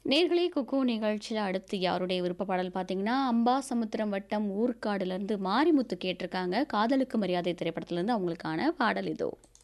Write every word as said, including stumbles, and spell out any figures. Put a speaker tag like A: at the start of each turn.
A: நேர்களே குக்கு நிகழ்ச்சியில் அடுத்து யாருடைய விருப்ப பாடல் பார்த்தீங்கன்னா அம்பாசமுத்திரம் வட்டம் ஊர்க்காடுலேருந்து மாரிமுத்து கேட்டிருக்காங்க. காதலுக்கு மரியாதை திரைப்படத்திலேருந்து அவங்களுக்கான பாடல் இதோ.